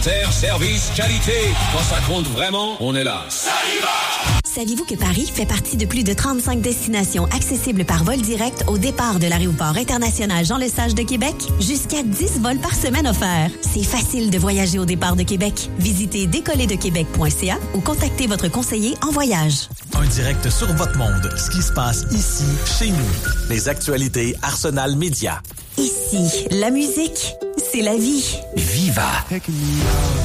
Service, qualité. Quand ça compte vraiment, on est là. Saviez-vous que Paris fait partie de plus de 35 destinations accessibles par vol direct au départ de l'aéroport international Jean-Lesage de Québec? Jusqu'à 10 vols par semaine offerts. C'est facile de voyager au départ de Québec. Visitez décollerdequebec.ca ou contactez votre conseiller en voyage. Un direct sur votre monde. Ce qui se passe ici, chez nous. Les actualités Arsenal Média. Ici, la musique, c'est la vie. Viva!